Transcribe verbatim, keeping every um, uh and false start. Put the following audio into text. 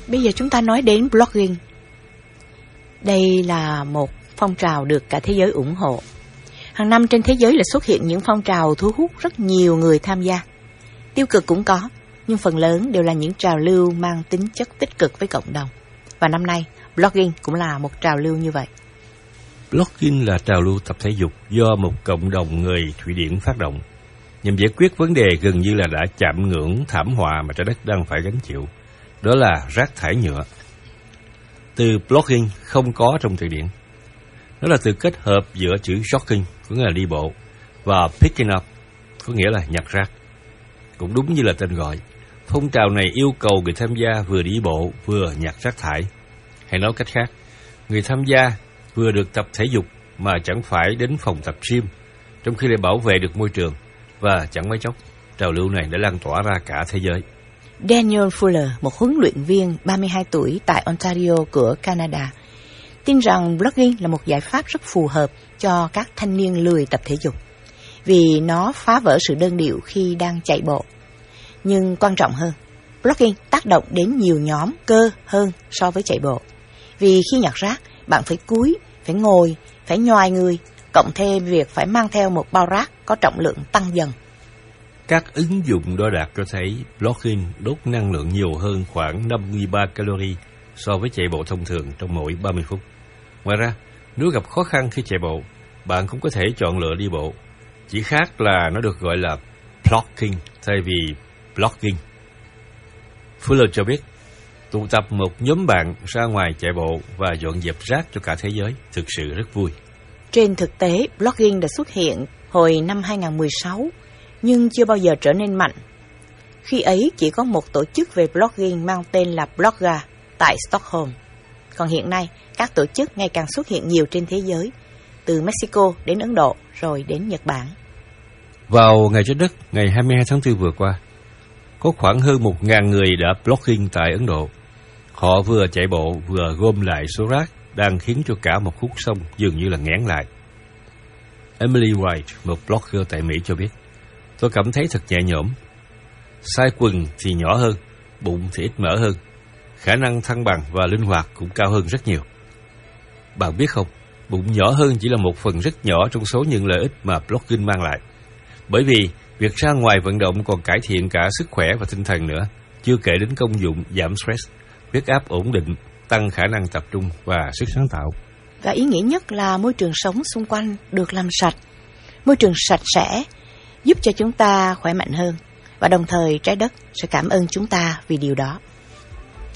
Bây giờ chúng ta nói đến blogging. Đây là một phong trào được cả thế giới ủng hộ. Hàng năm trên thế giới là xuất hiện những phong trào thu hút rất nhiều người tham gia. Tiêu cực cũng có, nhưng phần lớn đều là những trào lưu mang tính chất tích cực với cộng đồng. Và năm nay, blogging cũng là một trào lưu như vậy. Blogging là trào lưu tập thể dục do một cộng đồng người Thụy Điển phát động, nhằm giải quyết vấn đề gần như là đã chạm ngưỡng thảm họa mà trái đất đang phải gánh chịu. Đó là rác thải nhựa. Từ blogging không có trong Thụy Điển. Nó là từ kết hợp giữa chữ jogging, có nghĩa là đi bộ, và picking up, có nghĩa là nhặt rác. Cũng đúng như là tên gọi, phong trào này yêu cầu người tham gia vừa đi bộ vừa nhặt rác thải. Hay nói cách khác, người tham gia vừa được tập thể dục mà chẳng phải đến phòng tập gym, trong khi để bảo vệ được môi trường. Và chẳng mấy chốc, trào lưu này đã lan tỏa ra cả thế giới. Daniel Fuller, một huấn luyện viên ba mươi hai tuổi tại Ontario của Canada, tin rằng blogging là một giải pháp rất phù hợp cho các thanh niên lười tập thể dục, vì nó phá vỡ sự đơn điệu khi đang chạy bộ. Nhưng quan trọng hơn, blogging tác động đến nhiều nhóm cơ hơn so với chạy bộ. Vì khi nhặt rác, bạn phải cúi, phải ngồi, phải nhoài người, cộng thêm việc phải mang theo một bao rác có trọng lượng tăng dần. Các ứng dụng đo đạc cho thấy blogging đốt năng lượng nhiều hơn khoảng năm mươi ba calorie so với chạy bộ thông thường trong mỗi ba mươi phút. Ngoài ra, nếu gặp khó khăn khi chạy bộ, bạn cũng có thể chọn lựa đi bộ. Chỉ khác là nó được gọi là plogging thay vì blogging. Fuller cho biết, tụ tập một nhóm bạn ra ngoài chạy bộ và dọn dẹp rác cho cả thế giới thực sự rất vui. Trên thực tế, blogging đã xuất hiện hồi năm hai không một sáu, nhưng chưa bao giờ trở nên mạnh. Khi ấy chỉ có một tổ chức về blogging mang tên là Blogga tại Stockholm. Còn hiện nay, các tổ chức ngày càng xuất hiện nhiều trên thế giới, từ Mexico đến Ấn Độ rồi đến Nhật Bản. Vào ngày trái đất, ngày hai mươi hai tháng tư vừa qua, có khoảng hơn một nghìn người đã blogging tại Ấn Độ. Họ vừa chạy bộ vừa gom lại số rác đang khiến cho cả một khúc sông dường như là nghẽn lại. Emily White, một blogger tại Mỹ cho biết, tôi cảm thấy thật nhẹ nhõm. Size quần thì nhỏ hơn, bụng thì ít mỡ hơn. Khả năng thăng bằng và linh hoạt cũng cao hơn rất nhiều. Bạn biết không, bụng nhỏ hơn chỉ là một phần rất nhỏ trong số những lợi ích mà blogging mang lại. Bởi vì việc ra ngoài vận động còn cải thiện cả sức khỏe và tinh thần nữa, chưa kể đến công dụng giảm stress, huyết áp ổn định, tăng khả năng tập trung và sức sáng tạo. Và ý nghĩa nhất là môi trường sống xung quanh được làm sạch. Môi trường sạch sẽ giúp cho chúng ta khỏe mạnh hơn, và đồng thời trái đất sẽ cảm ơn chúng ta vì điều đó.